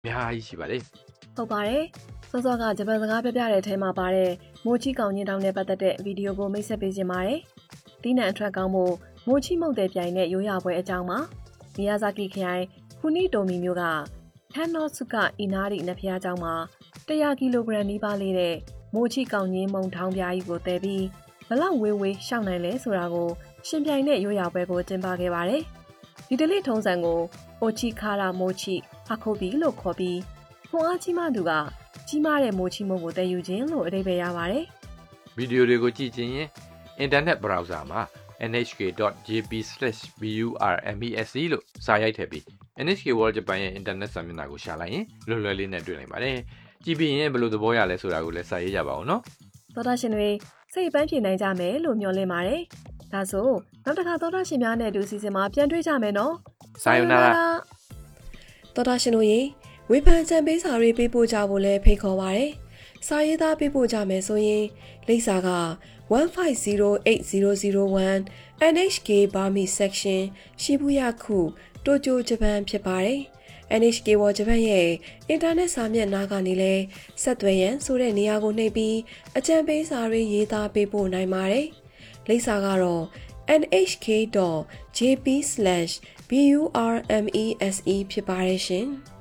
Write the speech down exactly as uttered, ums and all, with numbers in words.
များကြီးရှိပါလေဟုတ်ပါတယ်စောစောကဂျပန်စကားပြပြတဲ့အထဲမှာပါတဲ့မိုးချီကောင်ကြီးတောင်နဲ့ပတ်သက်တဲ့ဗီဒီယိုကိုမိတ်ဆက်ပေးခြင်းပါတယ်။ဒီနံအထက်ကောင်းမှုမိုးချီမုတ်တဲ့ပြိုင်တဲ့ရိုးရာပွဲအကြောင်းမှာမီယာဇာကီခရိုင်ခုနီတိုမီမြို့ကဟန်နော့စုကအီနာရီနဖျားကျောင်းမှာone hundredကီလိုဂရမ်နီးပါးလေးတဲ့မိုးချီကောင်ကြီးမုံထောင်းပြားကြီးကိုတည်ပြီးဘလောက်ဝေးဝေးရှောက်နိုင်လဲဆိုတာကိုရှင်ပြိုင်တဲ့ရိုးရာပွဲကိုကျင်းပခဲ့ပါတယ်။ဒီတလေးထုံးစံကိုအိုချီခါရာမိုးချီအခိုဘီလို့ခေါ်ပြီးခွန်အားကြီးမှသူကကြီးမားတဲ့မိုးချီမုံကိုတည်ယူခြင်းလို့အဓိပ္ပာယ်ရပါတယ်။ဗီဒီယိုတွေကိုကြည့်ခြင်းရင်အင်တာနက်ဘရောင်ဆာမှာ n h k dot j p slash b u r m e s e လို့စာရိုက်ထည့်ပြီး N H K World Japan ရဲ့ internet စာမျက်နှာကိုရှာလိုက်ရင်လွယ်လွယ်လေးနဲ့တွေ့နိုင်ပါတယ်။ကြည့်ပြီးရင်ဘယ်လိုသဘောရလဲဆိုတာကိုလည်းစာရေးကြပါဦးနော်။သောတာရှင်တွေစိတ်ပန်းပြေနိုင်ကြမယ်လို့မျှော်လင့်ပါတယ်။ဒါဆိုနောက်တစ်ခါသောတာရှင်များနဲ့အတူစီစဉ်မှာပြန်တွေ့ကြမယ်နော်။စာယုနာရာသောတာရှင်တို့ရေဝေဖန်ချန်ပေးစာတွေပေးပို့ကြဖို့လည်းဖိတ်ခေါ်ပါရစေ။စာရေးသားပေးပို့ကြမယ်ဆိုရင်လိပ်စာကone five zero eight zero zero one N H K Burmese Section ရှိဘူးရခုတိုကျိုဂျပန်ဖြစ်ပါတယ်။ N H K World Japan ရဲ့အင်တာနက်စာမျက်နှာကနေလည်းဆက်သွယ်ရန်ဆိုတဲ့နေရာကိုနှိပ်ပြီးအကြံပေးစာတွေရေးသားပေးပို့နိုင်ပါတယ်။လိပ်စာကတော့ n h k dot j p slash b u r m e s e ဖြစ်ပါတယ်ရှင်။